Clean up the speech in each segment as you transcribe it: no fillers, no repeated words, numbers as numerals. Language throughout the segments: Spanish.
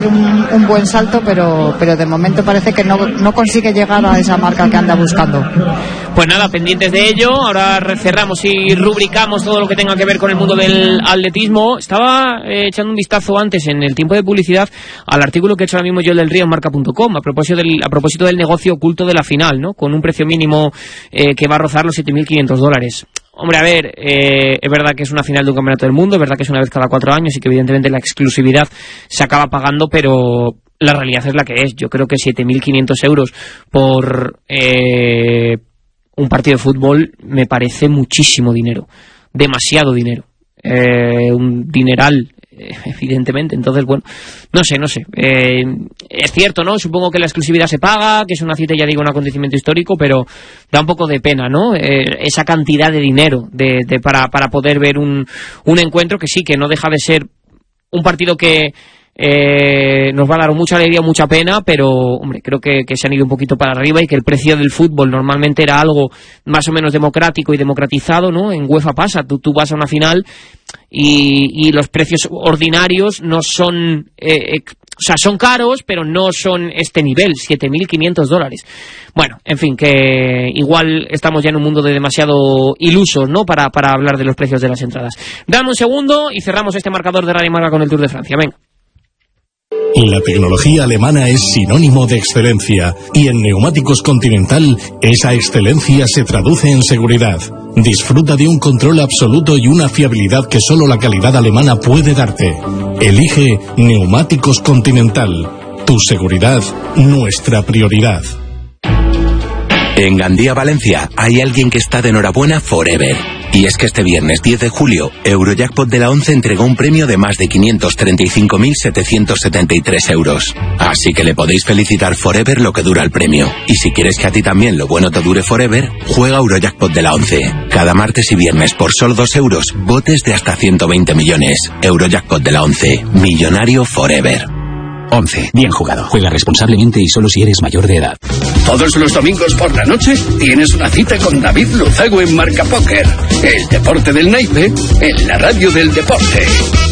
Un buen salto, pero de momento parece que no consigue llegar a esa marca que anda buscando. Pues nada, pendientes de ello. Ahora cerramos y rubricamos todo lo que tenga que ver con el mundo del atletismo. Estaba echando un vistazo antes en el tiempo de publicidad al artículo que he hecho ahora mismo yo del Río en marca.com a propósito del negocio oculto de la final, ¿no? Con un precio mínimo que va a rozar los $7.500. Hombre, a ver, es verdad que es una final de un campeonato del mundo, es verdad que es una vez cada 4 años y que evidentemente la exclusividad se acaba pagando, pero la realidad es la que es. Yo creo que 7.500 euros por un partido de fútbol me parece muchísimo dinero, demasiado dinero, un dineral, evidentemente. Entonces, bueno, no sé, es cierto, ¿no? Supongo que la exclusividad se paga, que es una cita, ya digo, un acontecimiento histórico, pero da un poco de pena, ¿no? Esa cantidad de dinero para poder ver un encuentro que sí, que no deja de ser un partido que nos va a dar mucha alegría, mucha pena, pero hombre, creo que se han ido un poquito para arriba y que el precio del fútbol normalmente era algo más o menos democrático y democratizado, ¿no? En UEFA pasa, tú vas a una final y los precios ordinarios no son, o sea, son caros, pero no son este nivel, $7.500. Bueno, en fin, que igual estamos ya en un mundo de demasiado ilusos, ¿no? Para hablar de los precios de las entradas. Dame un segundo y cerramos este marcador de Radio Marca con el Tour de Francia. Venga. La tecnología alemana es sinónimo de excelencia y en Neumáticos Continental esa excelencia se traduce en seguridad. Disfruta de un control absoluto y una fiabilidad que solo la calidad alemana puede darte. Elige Neumáticos Continental. Tu seguridad, nuestra prioridad. En Gandía, Valencia, hay alguien que está de enhorabuena forever. Y es que este viernes 10 de julio, Eurojackpot de la 11 entregó un premio de más de 535.773 euros. Así que le podéis felicitar forever lo que dura el premio. Y si quieres que a ti también lo bueno te dure forever, juega Eurojackpot de la 11. Cada martes y viernes por solo 2 euros, botes de hasta 120 millones. Eurojackpot de la 11. Millonario forever. 11. Bien jugado. Juega responsablemente y solo si eres mayor de edad. Todos los domingos por la noche tienes una cita con David Luzago en Marca Póker. El deporte del naipe en la radio del deporte.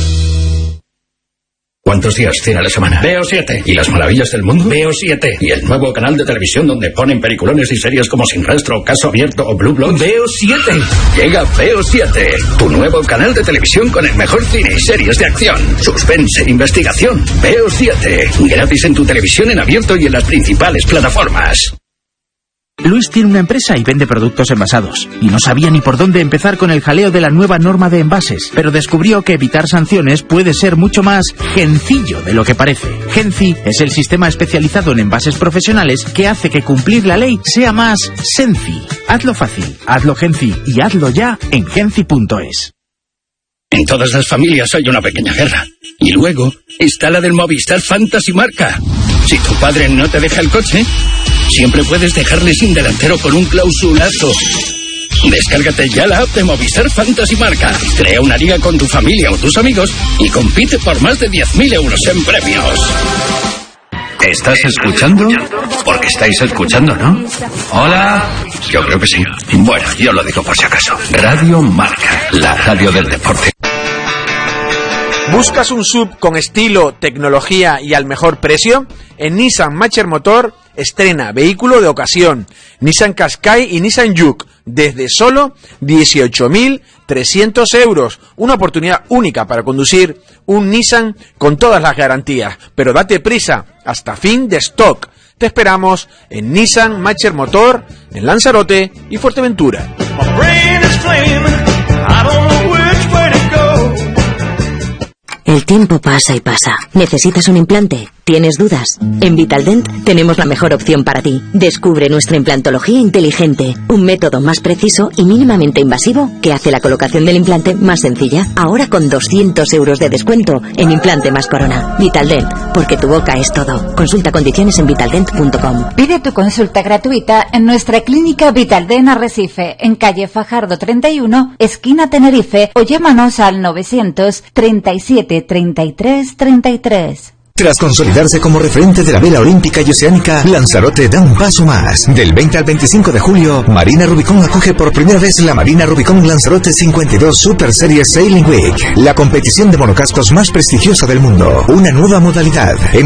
¿Cuántos días tiene la semana? Veo 7. ¿Y las maravillas del mundo? Veo 7. ¿Y el nuevo canal de televisión donde ponen peliculones y series como Sin Rastro, Caso Abierto o Blue Bloods? Veo 7. Llega Veo 7, tu nuevo canal de televisión con el mejor cine y series de acción, suspense, investigación. Veo 7. Gratis en tu televisión en abierto y en las principales plataformas. Luis tiene una empresa y vende productos envasados. Y no sabía ni por dónde empezar con el jaleo de la nueva norma de envases. Pero descubrió que evitar sanciones puede ser mucho más gencillo de lo que parece. Genci es el sistema especializado en envases profesionales que hace que cumplir la ley sea más senci. Hazlo fácil, hazlo Genci y hazlo ya en genci.es. En todas las familias hay una pequeña guerra. Y luego está la del Movistar Fantasy Marca. Si tu padre no te deja el coche, siempre puedes dejarle sin delantero con un clausulazo. Descárgate ya la app de Movistar Fantasy Marca. Crea una liga con tu familia o tus amigos y compite por más de 10.000 euros en premios. ¿Estás escuchando? Porque estáis escuchando, ¿no? Hola. Yo creo que sí. Bueno, yo lo digo por si acaso. Radio Marca, la radio del deporte. ¿Buscas un SUV con estilo, tecnología y al mejor precio? En Nissan Matcher Motor estrena vehículo de ocasión, Nissan Qashqai y Nissan Juke, desde solo 18.300 euros. Una oportunidad única para conducir un Nissan con todas las garantías. Pero date prisa, hasta fin de stock. Te esperamos en Nissan Matcher Motor, en Lanzarote y Fuerteventura. El tiempo pasa y pasa. ¿Necesitas un implante? ¿Tienes dudas? En Vitaldent tenemos la mejor opción para ti. Descubre nuestra implantología inteligente, un método más preciso y mínimamente invasivo que hace la colocación del implante más sencilla. Ahora con 200 euros de descuento en implante más corona. Vitaldent, porque tu boca es todo. Consulta condiciones en vitaldent.com. Pide tu consulta gratuita en nuestra clínica Vitaldent Arrecife, en calle Fajardo 31, esquina Tenerife, o llámanos al 937 33 33. Tras consolidarse como referente de la vela olímpica y oceánica, Lanzarote da un paso más. Del 20 al 25 de julio, Marina Rubicón acoge por primera vez la Marina Rubicón Lanzarote 52 Super Series Sailing Week, la competición de monocascos más prestigiosa del mundo. Una nueva modalidad.